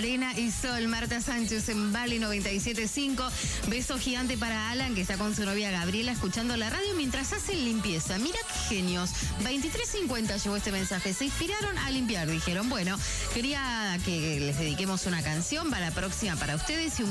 Arena y Sol, Marta Sánchez en Bali 97.5. Beso gigante para Alan, que está con su novia Gabriela escuchando la radio mientras hacen limpieza. Mira qué genios. 23.50 llegó este mensaje. Se inspiraron a limpiar, dijeron. Bueno, quería que les dediquemos una canción para la próxima para ustedes y un